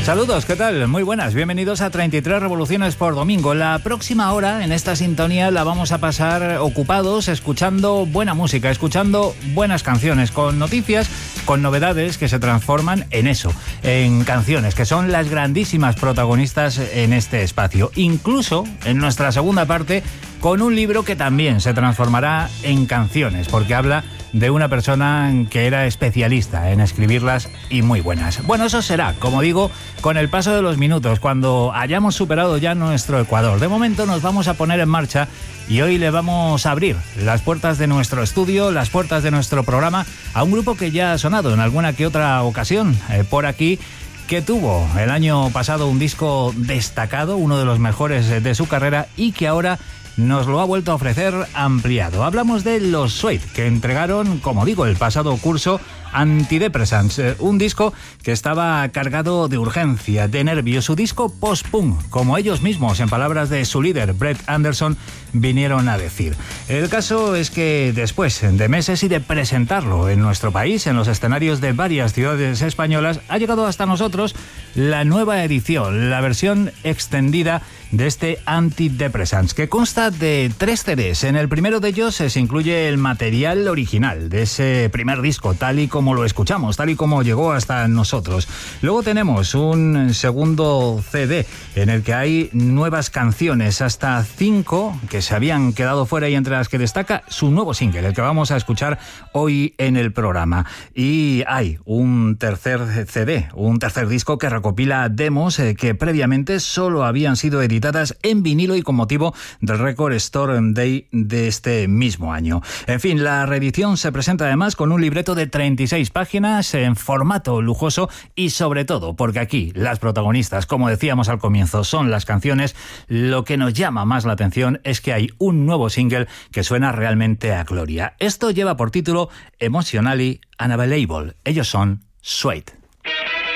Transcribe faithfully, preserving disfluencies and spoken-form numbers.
Saludos, ¿qué tal? Muy buenas, bienvenidos a treinta y tres Revoluciones por Domingo. La próxima hora en esta sintonía la vamos a pasar ocupados escuchando buena música, escuchando buenas canciones, con noticias, con novedades que se transforman en eso, en canciones, que son las grandísimas protagonistas en este espacio. Incluso en nuestra segunda parte, con un libro que también se transformará en canciones, porque habla de una persona que era especialista en escribirlas y muy buenas. Bueno, eso será, como digo, con el paso de los minutos, cuando hayamos superado ya nuestro Ecuador. De momento nos vamos a poner en marcha y hoy le vamos a abrir las puertas de nuestro estudio, las puertas de nuestro programa, a un grupo que ya ha sonado en alguna que otra ocasión eh, por aquí, que tuvo el año pasado un disco destacado, uno de los mejores de su carrera, y que ahora nos lo ha vuelto a ofrecer ampliado. Hablamos de los Suede, que entregaron, como digo, el pasado curso Antidepressants, un disco que estaba cargado de urgencia, de nervios, su disco post-punk, como ellos mismos, en palabras de su líder, Brett Anderson, vinieron a decir. El caso es que después de meses y de presentarlo en nuestro país, en los escenarios de varias ciudades españolas, ha llegado hasta nosotros la nueva edición, la versión extendida de este Antidepressants, que consta de tres C Ds. En el primero de ellos se incluye el material original de ese primer disco, tal y como lo escuchamos, tal y como llegó hasta nosotros. Luego tenemos un segundo C D en el que hay nuevas canciones, hasta cinco que se habían quedado fuera, y entre las que destaca su nuevo single, el que vamos a escuchar hoy en el programa. Y hay un tercer C D, un tercer disco que recopila demos eh, que previamente solo habían sido editadas en vinilo y con motivo del Record Store Day de este mismo año. En fin, la reedición se presenta además con un libreto de treinta y seis páginas en formato lujoso, y sobre todo porque aquí las protagonistas, como decíamos al comienzo, son las canciones. Lo que nos llama más la atención es que hay un nuevo single que suena realmente a gloria. Esto lleva por título Emotionally Unavailable. Ellos son Suede.